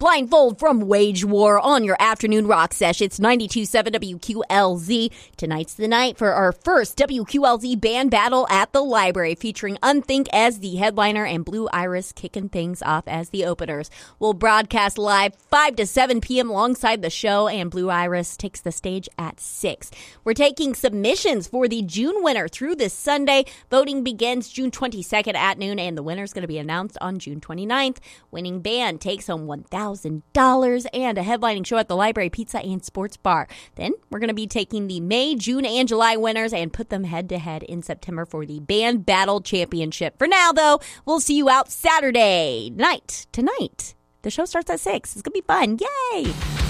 Blindfold from Wage War on your afternoon rock sesh. It's 92.7 WQLZ. Tonight's the night for our first WQLZ band battle at the library, featuring Unthink as the headliner and Blue Iris kicking things off as the openers. We'll broadcast live 5 to 7 p.m. alongside the show, and Blue Iris takes the stage at 6. We're taking submissions for the June winner through this Sunday. Voting begins June 22nd at noon, and the winner's going to be announced on June 29th. Winning band takes home $1,000 and a headlining show at the Library Pizza and Sports Bar. Then we're going to be taking the May, June, and July winners and put them head-to-head in September for the Band Battle Championship. For now, though, we'll see you out Saturday night tonight. The show starts at 6. It's going to be fun. Yay!